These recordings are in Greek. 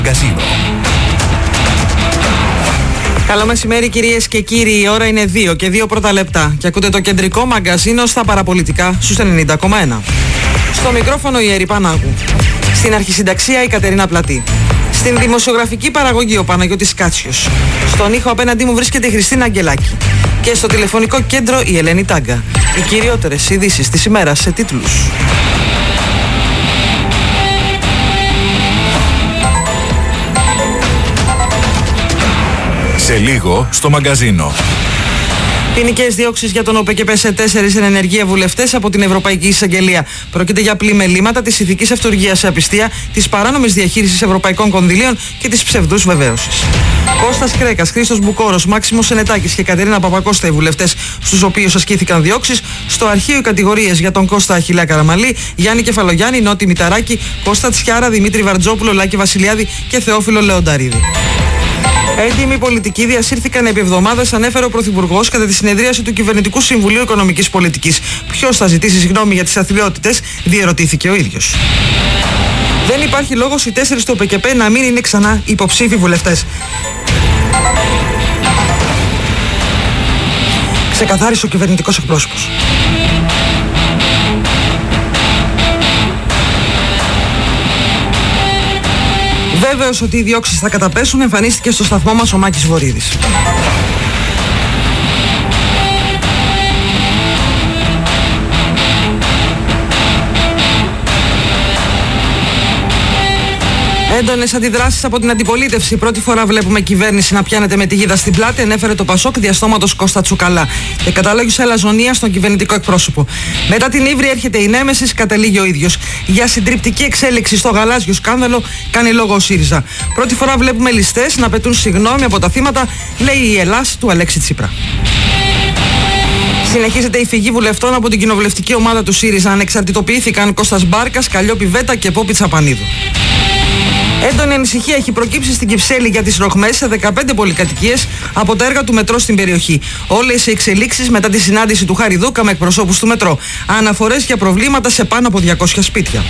Καζίνο. Καλό μεσημέρι κυρίες και κύριοι, η ώρα είναι 2 και 2 πρώτα λεπτά και ακούτε το κεντρικό μαγκαζίνο στα παραπολιτικά στους 90,1. Στο μικρόφωνο η Ερή Πανάγου. Στην αρχισυνταξία η Κατερίνα Πλατή. Στην δημοσιογραφική παραγωγή ο Παναγιώτης Κάτσιος. Στον ήχο απέναντί μου βρίσκεται η Χριστίνα Αγγελάκη. Και στο τηλεφωνικό κέντρο η Ελένη Τάγκα. Οι κυριότερες ειδήσεις της ημέρας σε τίτλους. Σε λίγο στο μαγκαζίνο. Ποινικές διώξεις για τον ΟΠΕΚΕΠΕ σε 4 εν ενεργεία βουλευτές από την Ευρωπαϊκή Εισαγγελία. Πρόκειται για πλημελήματα της ηθικής αυτοργίας σε απιστία, της παράνομης διαχείρισης ευρωπαϊκών κονδυλίων και της ψευδούς βεβαίωσης. Κώστας Κρέκας, Χρήστος Μπουκόρος, Μάξιμος Σενετάκης και Κατερίνα Παπακώστα, οι βουλευτές στους οποίους ασκήθηκαν διώξεις. Στο αρχείο οι κατηγορίες για τον Κώστα Αχιλλέα Καραμαλή, Γιάννη Κεφαλογιάννη, Νότι Μηταράκη, Κώστα Τσιάρα, Δημήτρη Βαρτζόπουλο, Λάκη Βασιλιάδη και Θεόφιλο Λεονταρίδη. Έντιμοι πολιτικοί διασύρθηκαν επί εβδομάδες, ανέφερε ο Πρωθυπουργός κατά τη συνεδρίαση του Κυβερνητικού Συμβουλίου Οικονομικής Πολιτικής. Ποιος θα ζητήσει συγγνώμη για τις αθλιότητες, διερωτήθηκε ο ίδιος. Δεν υπάρχει λόγος οι 4 του ΟΠΕΚΕΠΕ να μην είναι ξανά υποψήφοι βουλευτές. Ξεκαθάρισε ο κυβερνητικός εκπρόσωπος. Βέβαιος ότι οι διώξεις θα καταπέσουν, εμφανίστηκε στο σταθμό μας ο Μάκης Βορίδης. Έντονες αντιδράσεις από την αντιπολίτευση. Πρώτη φορά βλέπουμε κυβέρνηση να πιάνεται με τη γίδα στην πλάτη, ανέφερε το Πασόκ διαστόματος Κώστα Τσουκαλά και κατάλογησε αλαζονία στον κυβερνητικό εκπρόσωπο. Μετά την ύβρη έρχεται η νέμεσης, κατελήγει ο ίδιος. Για συντριπτική εξέλιξη στο γαλάζιο σκάνδαλο κάνει λόγο ο ΣΥΡΙΖΑ. Πρώτη φορά βλέπουμε ληστές να πετούν συγγνώμη από τα θύματα, λέει η Ελλάς του Αλέξη Τσίπρα. Συνεχίζεται η φυγή βουλευτών από την κοινοβουλευτική ομάδα του ΣΥΡΙΖΑ. Ανεξαρτητοποιήθηκαν Κώστας Μπάρκας, Καλλιόπη Βέτα και Πόπη Τσαπανίδου. Έντονη ανησυχία έχει προκύψει στην Κυψέλη για τις ροχμές σε 15 πολυκατοικίες από τα έργα του μετρό στην περιοχή. Όλες οι εξελίξεις μετά τη συνάντηση του Χάρη Δούκα με εκπροσώπους του μετρό. Αναφορές για προβλήματα σε πάνω από 200 σπίτια.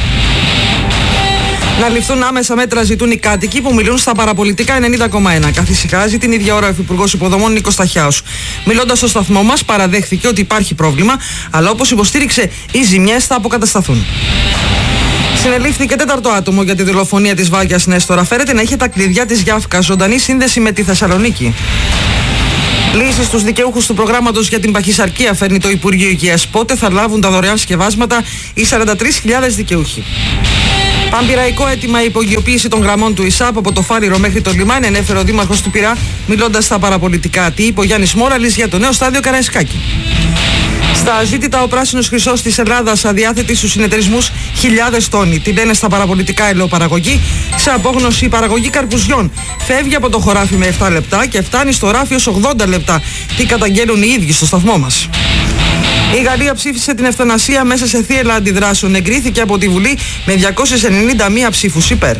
Να ληφθούν άμεσα μέτρα ζητούν οι κάτοικοι που μιλούν στα παραπολιτικά 90,1. Καθησυχάζει την ίδια ώρα ο Υφυπουργός Υποδομών Νίκος Σταχιάος. Μιλώντας στο σταθμό μας, παραδέχθηκε ότι υπάρχει πρόβλημα, αλλά όπως υποστήριξε, οι ζημιές θα αποκατασταθούν. Συνελήφθηκε 4ο άτομο για τη δολοφονία της Βάγιας Νέστορα. Φέρεται να είχε τα κλειδιά της Γιάφκα, ζωντανή σύνδεση με τη Θεσσαλονίκη. Λύσεις στους δικαιούχους του προγράμματος για την παχυσαρκία φέρνει το Υπουργείο Υγείας. Πότε θα λάβουν τα δωρεάν σκευάσματα οι 43.000 δικαιούχοι. Πανπειραϊκό αίτημα η υπογειοποίηση των γραμμών του ΙΣΑΠ από το Φάριρο μέχρι το λιμάνι, ανέφερε ο Δήμαρχος του Πειραιά, μιλώντας στα παραπολιτικά. Τι είπε ο Γιάννης Μόραλης για το νέο στάδιο Καραϊσκάκη. Στα ζήτητα, ο πράσινος χρυσός της Ελλάδας αδιάθετη στους συνεταιρισμούς χιλιάδες τόνοι. Την λένε στα παραπολιτικά ελαιοπαραγωγή. Σε απόγνωση η παραγωγή καρπουζιών. Φεύγει από το χωράφι με 7 λεπτά και φτάνει στο ράφι ως 80 λεπτά. Τι καταγγέλουν οι ίδιοι στο σταθμό μας. Η Γαλλία ψήφισε την ευθανασία μέσα σε θύελλα αντιδράσεων. Εγκρίθηκε από τη Βουλή με 291 ψήφους υπέρ.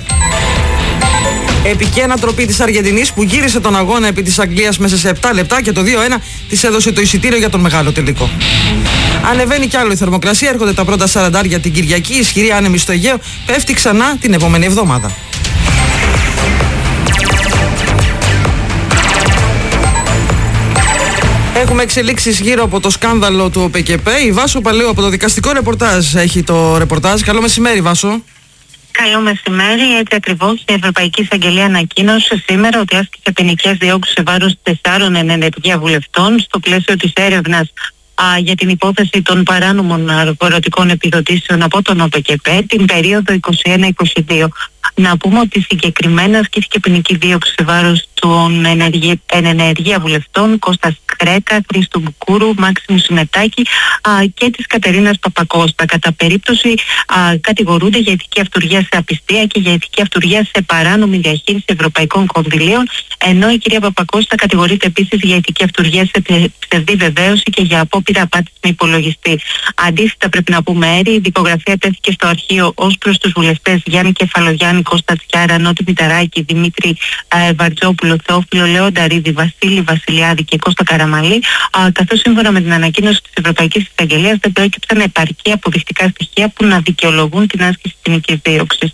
Επική ανατροπή της Αργεντινής που γύρισε τον αγώνα επί της Αγγλίας μέσα σε 7 λεπτά και το 2-1 της έδωσε το εισιτήριο για τον μεγάλο τελικό. Ανεβαίνει κι άλλο η θερμοκρασία, έρχονται τα πρώτα 40 την Κυριακή, ισχυρή άνεμη στο Αιγαίο, πέφτει ξανά την επόμενη εβδομάδα. Έχουμε εξελίξεις γύρω από το σκάνδαλο του ΟΠΕΚΕΠΕ. Η Βάσο Παλαιού από το δικαστικό ρεπορτάζ έχει το ρεπορτάζ. Καλό μεσημέρι, Βάσο. Καλό μεσημέρι. Έτσι ακριβώς η Ευρωπαϊκή Εισαγγελία ανακοίνωσε σήμερα ότι άσκησε ποινικές διώξεις σε βάρος 4 εν ενεργεία βουλευτών στο πλαίσιο της έρευνας για την υπόθεση των παράνομων αγροτικών επιδοτήσεων από τον ΟΠΕΚΕΠΕ την περίοδο 21-22. Να πούμε ότι συγκεκριμένα ασκήθηκε ποινική δίωξη σε βάρος των εν ενεργεία βουλευτών Κώστας Κρέκα, Χρήστου Μπουκούρου, Μάξιμου Σινετάκη και της Κατερίνας Παπακώστα. Κατά περίπτωση κατηγορούνται για ηθική αυτουργία σε απιστία και για ηθική αυτουργία σε παράνομη διαχείριση ευρωπαϊκών κονδυλίων, ενώ η κυρία Παπακώστα κατηγορείται επίσης για ηθική αυτουργία σε ψευδή βεβαίωση και για απόπειρα απάτης με υπολογιστή. Αντίθετα, πρέπει να πούμε, η δικογραφία τέθηκε στο αρχείο ως προς τους βουλευτές Γιάννη Κεφαλογιάννη, Κώστα Τσιάρα, Νότι Μηταράκη, Δημήτρη Βαρτζόπουλο, Θεόφιλο Λεονταρίδη, Βασίλη Βασιλιάδη και Κώστα Καραμαλή, καθώς σύμφωνα με την ανακοίνωση της Ευρωπαϊκής Εισαγγελίας δεν προέκυψαν επαρκή αποδεικτικά στοιχεία που να δικαιολογούν την άσκηση ποινικής δίωξης.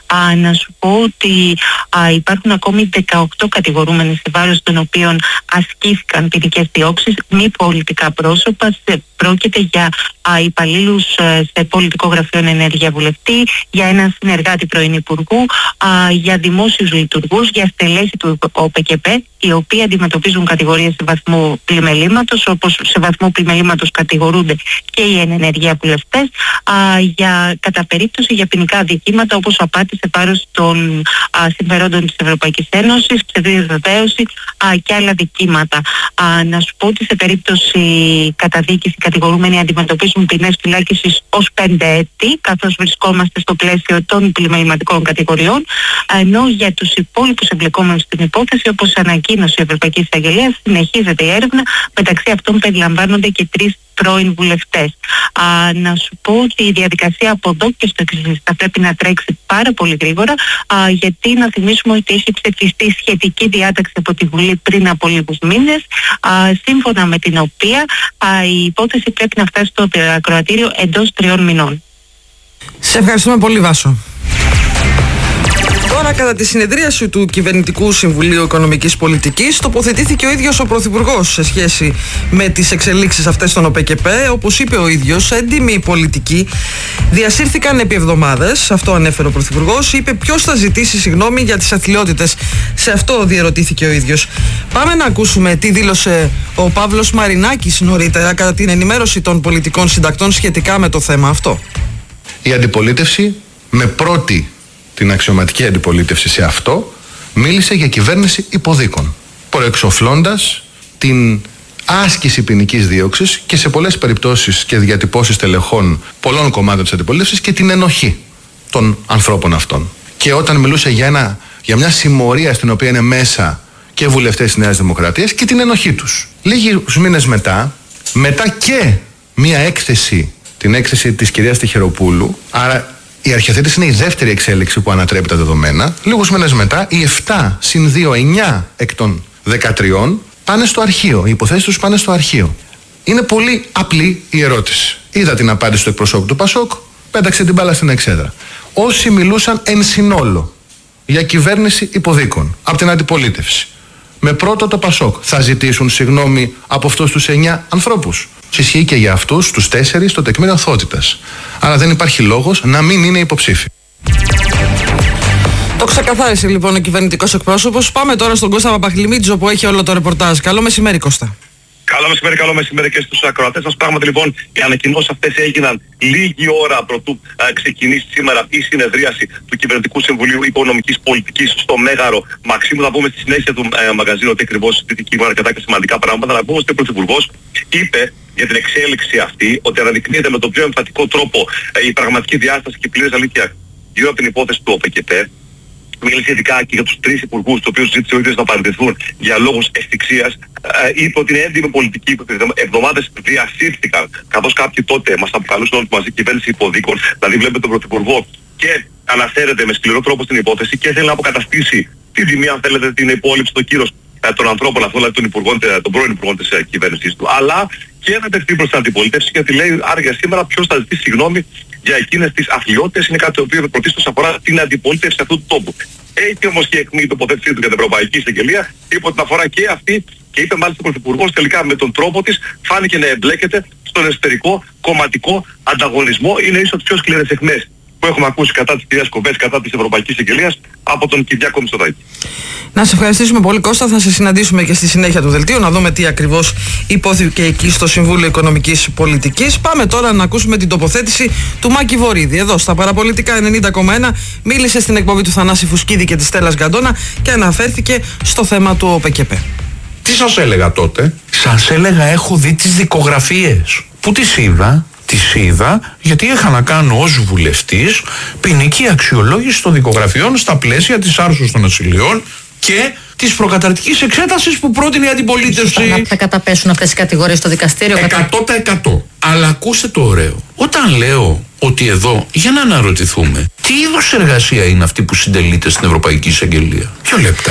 Να σου πω ότι υπάρχουν ακόμη 18 κατηγορούμενοι σε βάρος των οποίων ασκήθηκαν ποινικές διώξεις, μη πολιτικά πρόσωπα. Πρόκειται για υπαλλήλους σε πολιτικό γραφείο ενέργεια βουλευτή, για έναν συνεργάτη πρώην υπουργού, για δημόσιους λειτουργούς, για στελέχη του ΟΠΚΠ, οι οποίοι αντιμετωπίζουν κατηγορίες σε βαθμό πλημελήματος, όπως σε βαθμό πλημελήματος κατηγορούνται και οι ενεργεία βουλευτές, κατά περίπτωση για ποινικά αδικήματα όπως απάτη σε βάρος των συμφερόντων της Ευρωπαϊκής Ένωσης, ψευδή βεβαίωση και άλλα δικήματα. Να σου πω ότι σε περίπτωση καταδίκης οι κατηγορούμενοι αντιμετωπίζουν ποινές φυλάκισης ως 5 έτη, καθώς βρισκόμαστε στο πλαίσιο των πλημεληματικών κατηγοριών, ενώ για τους υπόλοιπους εμπλεκόμενους στην υπόθεση, όπως ανακοίνωσε η Ευρωπαϊκή Εισαγγελία, συνεχίζεται η έρευνα. Μεταξύ αυτών περιλαμβάνονται και 3 πρώην βουλευτές. Να σου πω ότι η διαδικασία από εδώ και στο εξής θα πρέπει να τρέξει πάρα πολύ γρήγορα, γιατί να θυμίσουμε ότι έχει ψηφιστεί σχετική διάταξη από τη Βουλή πριν από λίγους μήνες, σύμφωνα με την οποία η υπόθεση πρέπει να φτάσει στο ακροατήριο εντός 3 μηνών. Σε ευχαριστούμε πολύ, Βάσο. Τώρα, κατά τη συνεδρίαση του Κυβερνητικού Συμβουλίου Οικονομικής Πολιτικής, τοποθετήθηκε ο ίδιος ο Πρωθυπουργός σε σχέση με τις εξελίξεις αυτές στον ΟΠΚΠ. Όπως είπε ο ίδιος, έντιμοι πολιτικοί διασύρθηκαν επί εβδομάδες. Αυτό ανέφερε ο Πρωθυπουργός. Είπε ποιος θα ζητήσει συγγνώμη για τις αθλιότητες. Σε αυτό διερωτήθηκε ο ίδιος. Πάμε να ακούσουμε τι δήλωσε ο Παύλος Μαρινάκης νωρίτερα κατά την ενημέρωση των πολιτικών συντακτών σχετικά με το θέμα αυτό. Η αντιπολίτευση, με πρώτη την αξιωματική αντιπολίτευση σε αυτό, μίλησε για κυβέρνηση υποδίκων, προεξοφλώντας την άσκηση ποινικής δίωξης και σε πολλές περιπτώσεις και διατυπώσεις τελεχών πολλών κομμάτων της αντιπολίτευσης και την ενοχή των ανθρώπων αυτών. Και όταν μιλούσε για μια συμμορία στην οποία είναι μέσα και βουλευτές της Νέας Δημοκρατίας και την ενοχή τους. Λίγους μήνες μετά και μια έκθεση, την έκθεση της κυρίας Τυχεροπούλου, άρα η αρχιοθέτηση είναι η δεύτερη εξέλιξη που ανατρέπει τα δεδομένα. Λίγους μήνες μετά, οι 7 συν 2, 9 εκ των 13 πάνε στο αρχείο. Οι υποθέσεις τους πάνε στο αρχείο. Είναι πολύ απλή η ερώτηση. Είδα την απάντηση του εκπροσώπου του ΠΑΣΟΚ, πέταξε την μπάλα στην εξέδρα. Όσοι μιλούσαν εν συνόλο για κυβέρνηση υποδίκων από την αντιπολίτευση, με πρώτο το ΠΑΣΟΚ, θα ζητήσουν συγγνώμη από αυτούς τους 9 ανθρώπους. Ισχύει και για αυτούς τους 4 στο τεκμήριο αθωότητας. Άρα δεν υπάρχει λόγος να μην είναι υποψήφοι. Το ξεκαθάρισε λοιπόν ο κυβερνητικός εκπρόσωπος. Πάμε τώρα στον Κώστα Παπαχλημίτζο που έχει όλο το ρεπορτάζ. Καλό μεσημέρι, Κώστα. Καλό μεσημέρι και στους ακροατές μας. Πράγματι λοιπόν οι ανακοινώσεις αυτές έγιναν λίγη ώρα πρωτού ξεκινήσει σήμερα η συνεδρίαση του Κυβερνητικού Συμβουλίου Οικονομικής Πολιτικής στο Μέγαρο Μαξίμου. Θα πούμε στη συνέχεια του μαγαζίνου ότι ακριβώς συζητήκαμε αρκετά και σημαντικά πράγματα. Να πούμε ότι ο Πρωθυπουργός είπε για την εξέλιξη αυτή ότι αναδεικνύεται με τον πιο εμφατικό τρόπο η πραγματική διάσταση και η πλήρης αλήθεια γύρω από την υπόθεση του ΟΠΚΠ. Μίλησε ειδικά και για τους 3 υπουργούς, τους οποίους ζήτησε ο ίδιος να παραιτηθούν για λόγους ευτυχίας. Είπε ότι είναι έντιμη πολιτική που τις εβδομάδες διασύρθηκαν, καθώς κάποιοι τότε μας αποκαλούσαν όλοι μαζί κυβέρνηση υποδίκων. Δηλαδή βλέπετε τον Πρωθυπουργό και αναφέρεται με σκληρό τρόπο στην υπόθεση και θέλει να αποκαταστήσει την τιμή, αν θέλετε, την υπόλοιψη, το κύρος των ανθρώπων αυτών, δηλαδή των πρώην υπουργών της κυβέρνησης του. Αλλά και να απευθύνει προς την αντιπολίτευση, γιατί λέει άργα σήμερα ποιος θα ζητήσει συγγνώμη για εκείνες τις αθλιότητες. Είναι κάτι το οποίο πρωτίστως αφορά την αντιπολίτευση αυτού του τόπου. Έχει όμως και αιχμή η τοποθέτησή του για την Ευρωπαϊκή Εισαγγελία, είπε ότι αφορά και αυτή και είπε μάλιστα ο Πρωθυπουργός τελικά με τον τρόπο της φάνηκε να εμπλέκεται στον εσωτερικό κομματικό ανταγωνισμό. Είναι ίσως τις πιο σκληρές αιχμές που έχουμε ακούσει κατά της κυρίας Κοβέτς, κατά της Ευρωπαϊκής Εισαγγελίας από τον Κυριάκο Μητσοτάκη. Να σε ευχαριστήσουμε πολύ, Κώστα. Θα σε συναντήσουμε και στη συνέχεια του δελτίου να δούμε τι ακριβώς υπόθηκε εκεί στο Συμβούλιο Οικονομικής Πολιτικής. Πάμε τώρα να ακούσουμε την τοποθέτηση του Μάκη Βορίδη. Εδώ στα Παραπολιτικά 90,1 μίλησε στην εκπομπή του Θανάση Φουσκίδη και της Στέλλας Γκαντώνα και αναφέρθηκε στο θέμα του ΟΠΚΠ. Τι σας έλεγα τότε? Σας έλεγα έχω δει τις δικογραφίες. Πού τις είδα? Τις είδα γιατί είχα να κάνω ως βουλευτής ποινική αξιολόγηση των δικογραφιών στα πλαίσια της άρσης των ασυλιών και της προκαταρκτικής εξέτασης που πρότεινε η αντιπολίτευση. Θα καταπέσουν αυτές οι κατηγορίες στο δικαστήριο? 100%. Αλλά ακούστε το ωραίο. Όταν λέω ότι εδώ, για να αναρωτηθούμε, τι είδος εργασία είναι αυτή που συντελείται στην Ευρωπαϊκή Εισαγγελία? 2 λεπτά.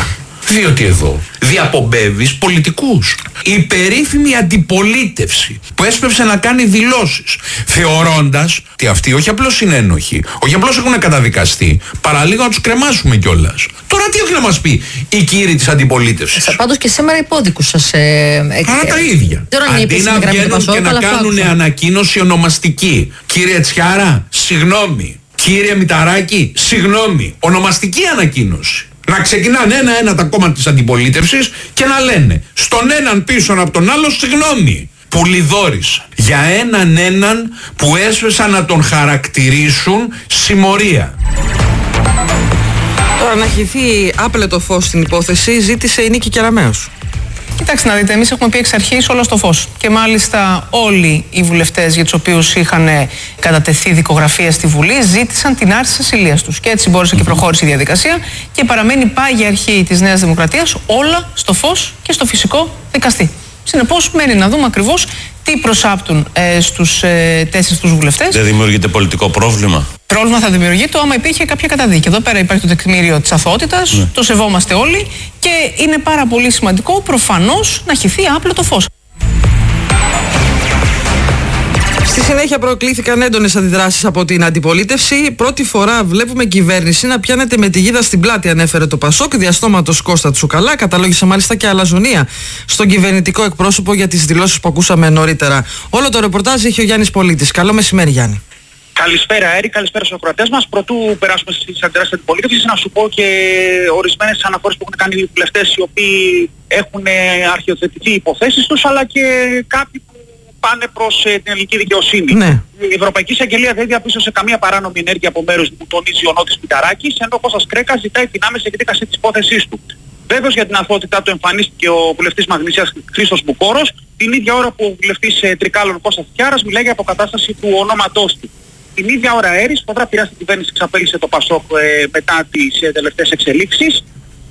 Διότι εδώ διαπομπεύεις πολιτικούς. Η περίφημη αντιπολίτευση που έσπευσε να κάνει δηλώσεις θεωρώντας ότι αυτοί όχι απλώς είναι ένοχοι, όχι απλώς έχουν καταδικαστεί, παραλίγο να τους κρεμάσουμε κιόλας. Τώρα τι έχουν να μας πει οι κύριοι της αντιπολίτευσης? Πάντως και σήμερα υπόδικους σας Άρα τα ίδια. Αντί να βγαίνουν και να κάνουν ανακοίνωση ονομαστική. Κύριε Τσιάρα, συγγνώμη. Κύριε Μηταράκη, συγγνώμη. Ονομαστική ανακοίνωση. Να ξεκινάνε ένα-ένα τα κόμματα της αντιπολίτευσης και να λένε στον έναν πίσω από τον άλλο συγγνώμη που λιδόρισαν για έναν που έσπευσαν να τον χαρακτηρίσουν συμμορία. Τώρα να χυθεί άπλετο φως στην υπόθεση ζήτησε η Νίκη Κεραμέως. Κοιτάξτε να δείτε, εμείς έχουμε πει εξ αρχής όλα στο φως. Και μάλιστα όλοι οι βουλευτές για τους οποίους είχαν κατατεθεί δικογραφία στη Βουλή ζήτησαν την άρση της ασυλίας τους. Και έτσι μπόρεσε και προχώρησε η διαδικασία και παραμένει πάγια αρχή της Νέας Δημοκρατίας όλα στο φως και στο φυσικό δικαστή. Συνεπώς, μένει να δούμε ακριβώς τι προσάπτουν στους 4 τους βουλευτές. Δεν δημιουργείται πολιτικό πρόβλημα? Πρόβλημα θα δημιουργείται άμα υπήρχε κάποια καταδίκη. Εδώ πέρα υπάρχει το τεκμήριο της αθωότητας, το σεβόμαστε όλοι και είναι πάρα πολύ σημαντικό προφανώς να χυθεί άπλετο φως. Στη συνέχεια προκλήθηκαν έντονες αντιδράσεις από την αντιπολίτευση. Πρώτη φορά βλέπουμε κυβέρνηση να πιάνεται με τη γίδα στην πλάτη, ανέφερε το Πασόκ, διαστόματος Κώστα Τσουκαλά. Καταλόγησε μάλιστα και αλαζονία στον κυβερνητικό εκπρόσωπο για τις δηλώσεις που ακούσαμε νωρίτερα. Όλο το ρεπορτάζ είχε ο Γιάννης Πολίτης. Καλό μεσημέρι, Γιάννη. Καλησπέρα, Έρη, καλησπέρα στους ακροατές μας. Πρωτού περάσουμε στις αντιδράσεις της αντιπολίτευσης, να σου πω και ορισμένες αναφορές που έχουν κάνει οι βουλευτές οι οποίοι έχουν αρχιοθετηθεί υποθέσεις τους, αλλά και κάποιοι που πάνε προς την ελληνική δικαιοσύνη. Ναι. Η Ευρωπαϊκή Εισαγγελία δεν διαπίστωσε καμία παράνομη ενέργεια από μέρους που τονίζει ο Νότης Μηταράκης, ενώ ο Κώστας Κρέκας ζητάει την άμεση εκδίκαση της υπόθεσής του. Βέβαιος για την αθωότητά του εμφανίστηκε ο βουλευτής Μαγνησίας Χρήστος Μπουκόρος, την ίδια ώρα που ο βουλευτής Τρικάλων Κώστας Τσιάρας μιλάει για αποκατάσταση του ονόματός του. Την ίδια ώρα Έρης, σφοδρά πειρά στην κυβέρνηση εξαπέλυσε το Πασόκ μετά τις τελευταίες εξελίξεις.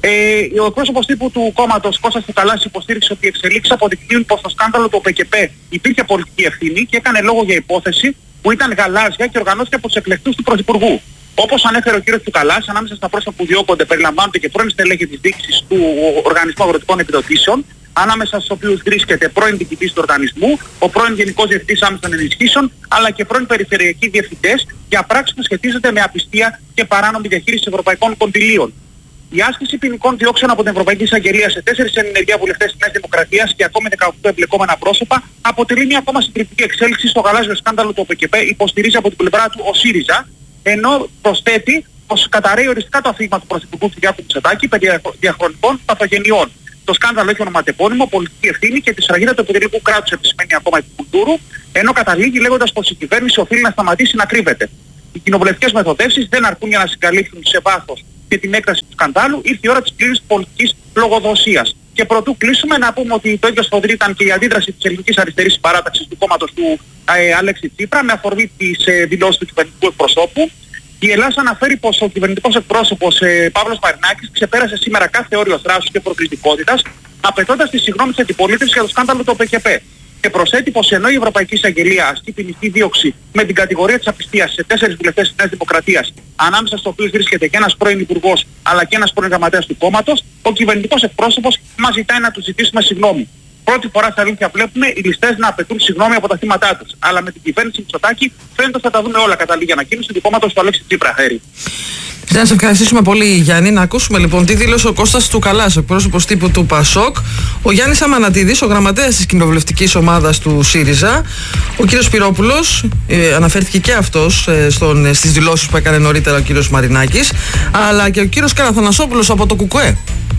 Ο εκπρόσωπος τύπου του κόμματος Κώστας Τσουκαλάς υποστήριξε ότι οι εξελίξεις αποδεικνύουν πως στο σκάνδαλο του ΟΠΕΚΕΠΕ υπήρχε πολιτική ευθύνη και έκανε λόγο για υπόθεση που ήταν γαλάζια και οργανώθηκε από τους εκλεκτούς του Πρωθυπουργού. Όπως ανέφερε ο κ. Τσουκαλάς, ανάμεσα στα πρόσωπα που διώκονται περιλαμβάνονται και πρώην στελέχη της διοίκησης του Οργανισμού Αγροτικών Επιδοτήσεων, ανάμεσα στους οποίους βρίσκεται πρώην διοικητής του οργανισμού, ο πρώην Γενικός Διευθυντής Άμεσων Ενισχύσεων, αλλά και πρώην περιφερειακοί διευθυντές για πράξεις που σχετίζονται με απιστία και παράνομη διαχείριση ευρωπαϊκών κονδυλίων. Η άσκηση ποινικών διώξεων από την Ευρωπαϊκή Εισαγγελία σε 4 ενεργεία βουλευτές της Νέας Δημοκρατίας και ακόμη 18 εμπλεκόμενα πρόσωπα αποτελεί μια ακόμα συντριπτική εξέλιξη στο γαλάζιο σκάνδαλο του ΟΠΕΚΕΠΕ, υποστηρίζει από την πλευρά του ο ΣΥΡΙΖΑ, ενώ προσθέτει πως καταρρέει οριστικά το αφήγημα του Πρωθυπουργού Κυριάκου Μητσοτάκη περί διαχρονικών παθογενειών. Το σκάνδαλο έχει ονοματεπώνυμο, πολιτική ευθύνη και τη σφραγίδα του ελληνικού κράτους επισημαίνει ακόμα την Κουλτούρου, ενώ καταλήγει λέγοντας πως η κυβέρνηση οφείλει να σταματήσει να κρύβεται. Οι κοινοβουλευτικές μεθοδεύσεις δεν αρκούν για να συγκαλύψουν σε βάθος και την έκταση του σκανδάλου, ήρθε η ώρα της πλήρης πολιτικής λογοδοσίας. Και πρωτού κλείσουμε να πούμε ότι το ίδιο σφοδρή ήταν και η αντίδραση της ελληνικής αριστερής παράταξης του κόμματος του Αλέξη Τσίπρα με αφορμή τις δηλώσεις του κυβερνητικού εκπροσώπου. Η Ελλάδα αναφέρει πως ο κυβερνητικός εκπρόσωπος Παύλος Μαρινάκης ξεπέρασε σήμερα κάθε όριο θράσους και προκλητικότητας, απαιτώντας τη συγγνώμη της αντιπολίτευσης για το σκάνδαλο του ΟΠΕΚΕΠΕ. Και προσθέτει πως ενώ η Ευρωπαϊκή Εισαγγελία ασκεί ποινική δίωξη με την κατηγορία της απιστίας σε 4 βουλευτές της Νέας Δημοκρατίας, ανάμεσα στους οποίους βρίσκεται και ένας πρώην υπουργός αλλά και ένας πρώην γραμματέας του κόμματος, ο κυβερνητικός εκπρόσωπος μας ζητάει να του ζητήσουμε συγγνώμη. Πρώτη φορά στα αλήθεια βλέπουμε οι ληστές να απαιτούν συγγνώμη από τα θύματά τους. Αλλά με την κυβέρνηση Μητσοτάκη φαίνεται θα τα δούμε όλα κατά λίγη ανακοίνωση του κόμματος του Αλέξη Τσίπρα. Να σε ευχαριστήσουμε πολύ, Γιάννη. Να ακούσουμε λοιπόν τι δήλωσε ο Κώστας Τσουκαλάς, ο εκπρόσωπος τύπου του Πασόκ, ο Γιάννης Αμανατίδης, ο γραμματέας της κοινοβουλευτικής ομάδας του ΣΥΡΙΖΑ, ο κύριος Σπυρόπουλος, αναφέρθηκε και αυτός στις δηλώσεις που έκανε νωρίτερα ο κύριος Μαρινάκης, αλλά και ο κύριος Καραθανασόπουλος από το ΚΚΕ.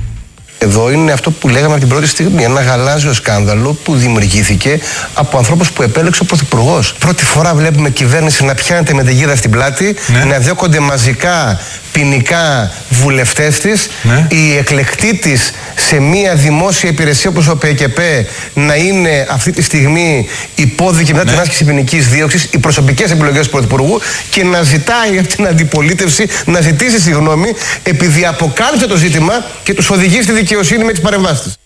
Εδώ είναι αυτό που λέγαμε από την πρώτη στιγμή, ένα γαλάζιο σκάνδαλο που δημιουργήθηκε από ανθρώπους που επέλεξε ο Πρωθυπουργός. Πρώτη φορά βλέπουμε κυβέρνηση να πιάνεται με τη γίδα στην πλάτη, να διώκονται μαζικά ποινικά βουλευτές της, οι εκλεκτοί της σε μια δημόσια υπηρεσία όπως ο ΠΚΠ να είναι αυτή τη στιγμή υπόδικη μετά την άσκηση ποινικής δίωξης, οι προσωπικές επιλογές του Πρωθυπουργού, και να ζητάει από την αντιπολίτευση να ζητήσει συγγνώμη επειδή αποκάλυψε το ζήτημα και τους οδηγεί στη δικαιοσύνη με τις παρεμβάσεις της.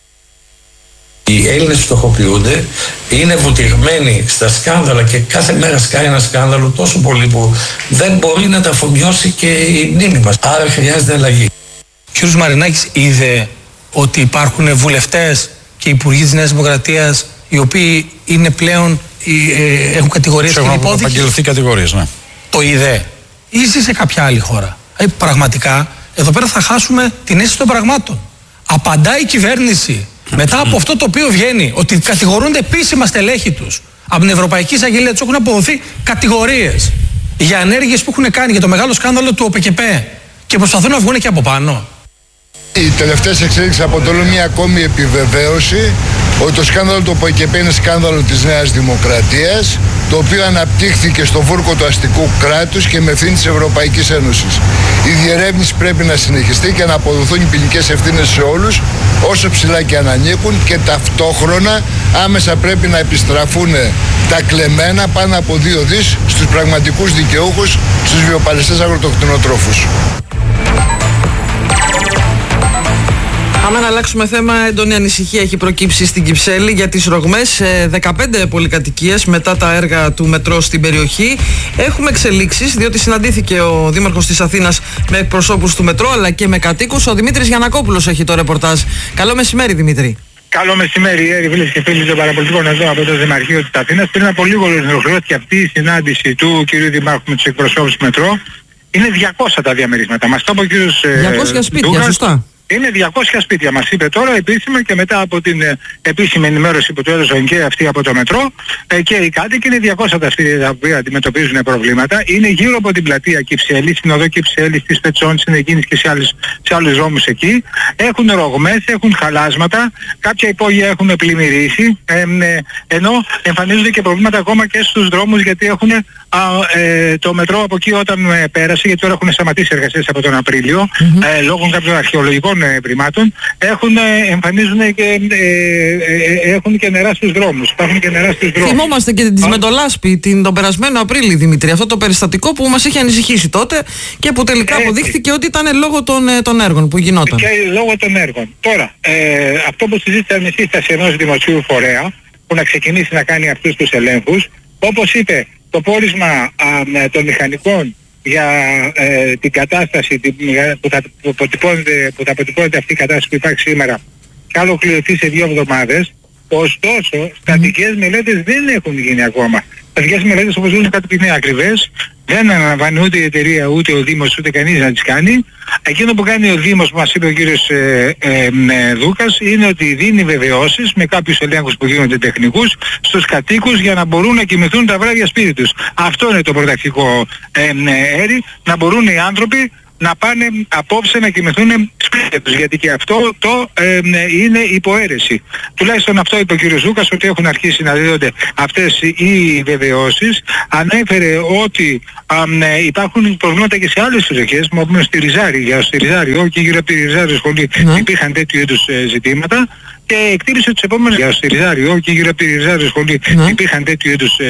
Οι Έλληνες φτωχοποιούνται, είναι βουτυγμένοι στα σκάνδαλα και κάθε μέρα σκάει ένα σκάνδαλο τόσο πολύ που δεν μπορεί να τα αφομοιώσει και η μνήμη μας. Άρα χρειάζεται αλλαγή. κ. Μαρινάκης είδε ότι υπάρχουν βουλευτές και υπουργοί της Νέας Δημοκρατίας οι οποίοι είναι πλέον, έχουν κατηγορίες και είναι υπόδικοι. Έχουν απαγγελθεί κατηγορίες, ναι. Το είδε ή ζει σε κάποια άλλη χώρα? Πραγματικά εδώ πέρα θα χάσουμε την αίσθηση των πραγμάτων. Απαντάει η κυβέρνηση μετά από αυτό το οποίο βγαίνει, ότι κατηγορούνται επίσημα στελέχη τους από την Ευρωπαϊκή Εισαγγελία, τους έχουν αποδοθεί κατηγορίες για ενέργειες που έχουν κάνει, για το μεγάλο σκάνδαλο του ΟΠΕΚΕΠ, και προσπαθούν να βγουν και από πάνω. Οι τελευταίες εξέλιξεις αποτελούν μια ακόμη επιβεβαίωση ότι το σκάνδαλο του ΟΠΕΚΕΠ είναι σκάνδαλο της Νέας Δημοκρατίας, το οποίο αναπτύχθηκε στο βούρκο του αστικού κράτους και με ευθύνη της Ευρωπαϊκής Ένωσης. Η διερεύνηση πρέπει να συνεχιστεί και να αποδοθούν οι ποινικές ευθύνες σε όλους, όσο ψηλά και αν ανήκουν, και ταυτόχρονα άμεσα πρέπει να επιστραφούν τα κλεμμένα πάνω από 2 δις στους πραγματικούς δικαιούχους, στους βιοπαλαιστές αγροτοκτηνοτρόφους. Άμα να αλλάξουμε θέμα, έντονη ανησυχία έχει προκύψει στην Κυψέλη για τις ρογμές 15 πολυκατοικίες μετά τα έργα του μετρό στην περιοχή. Έχουμε εξελίξεις, διότι συναντήθηκε ο Δήμαρχος της Αθήνας με εκπροσώπους του μετρό αλλά και με κατοίκους. Ο Δημήτρης Γιαννακόπουλος έχει το ρεπορτάζ. Καλό μεσημέρι, Δημήτρη. Καλό μεσημέρι, φίλες και φίλοι των παραπολιτικών εδώ από το Δημαρχείο της Αθήνας. Πριν από λίγο ολοκληρώθηκε αυτή η συνάντηση του κ. Δημάρχου με τους εκπροσώπους του μετρό. Είναι 200 τα διαμερίσματα. Μας το είπε ο κ. 200 σπίτια, σωστά. Είναι 200 σπίτια, μας είπε τώρα επίσημα, και μετά από την επίσημη ενημέρωση που του έδωσαν και αυτοί από το μετρό και οι κάτοικοι, είναι 200 τα σπίτια τα οποία αντιμετωπίζουν προβλήματα. Είναι γύρω από την πλατεία Κυψέλη, στην οδό Κυψέλη, στις Πετσών, στην Εκείνης και σε άλλους δρόμους εκεί. Έχουν ρογμές, έχουν χαλάσματα, κάποια υπόγεια έχουν πλημμυρίσει, ενώ εμφανίζονται και προβλήματα ακόμα και στους δρόμους, γιατί έχουν το μετρό από εκεί όταν πέρασε, γιατί τώρα έχουν σταματήσει εργασίες από τον Απρίλιο, λόγω κάποιων αρχαιολογικών βρημάτων, εμφανίζουν και έχουν και νερά στους δρόμους. Υπάρχουν και νερά στους δρόμους. Θυμόμαστε και της Μεντολάσπη τον περασμένο Απρίλιο, Δημήτρη, αυτό το περιστατικό που μας είχε ανησυχήσει τότε και που τελικά αποδείχθηκε ότι ήταν λόγω των έργων που γινόταν. Και λόγω των έργων. Τώρα, αυτό που συζήτησαν η σύσταση ενός δημοσίου φορέα που να ξεκινήσει να κάνει αυτούς τους ελέγχους, όπως είπε, το πόρισμα των μηχανικών για την κατάσταση που θα αποτυπώνεται αυτή η κατάσταση που υπάρχει σήμερα, θα ολοκληρωθεί σε 2 εβδομάδες. Ωστόσο, στατικές μελέτες δεν έχουν γίνει ακόμα. Στατικές μελέτες, όπως δίνουν, κάτι που είναι ακριβές, δεν αναλαμβάνει ούτε η εταιρεία, ούτε ο Δήμος, ούτε κανείς να τις κάνει. Εκείνο που κάνει ο Δήμος, που μας είπε ο κύριος Δούκας, είναι ότι δίνει βεβαιώσεις με κάποιους ελέγχους που γίνονται τεχνικούς στους κατοίκους για να μπορούν να κοιμηθούν τα βράδια σπίτι τους. Αυτό είναι το πρωταρχικό έρη, να μπορούν οι άνθρωποι να πάνε απόψε να κοιμηθούν σπίτια τους, γιατί και αυτό είναι υποαίρεση. Τουλάχιστον αυτό είπε ο κ. Ζούκας, ότι έχουν αρχίσει να δίδονται αυτές οι βεβαιώσεις. Ανέφερε ότι υπάρχουν προβλήματα και σε άλλες περιοχές, όπως στη Ριζάριο και γύρω από τη Ριζάριο σχολή υπήρχαν τέτοιου είδους ζητήματα, και εκτίμησε τους επόμενους για στη Ριζάριο και γύρω από τη Ριζάριο σχολή υπήρχαν τέτοιου είδους